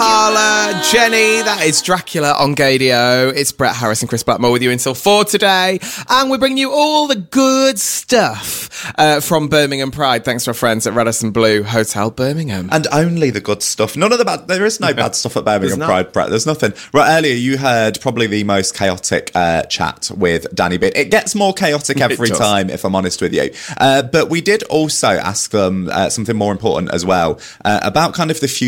Carla, Jenny, that is Dracula on Gadio. It's Brett Harris and Chris Blackmore with you until 4 today. And we're bringing you all the good stuff from Birmingham Pride. Thanks to our friends at Radisson Blu Hotel Birmingham. And only the good stuff. None of the bad. There is no bad stuff at Birmingham Pride, Brett. There's nothing. Right, earlier you heard probably the most chaotic chat with Danny Beard. It gets more chaotic every time, if I'm honest with you. But we did also ask them something more important as well, about kind of the future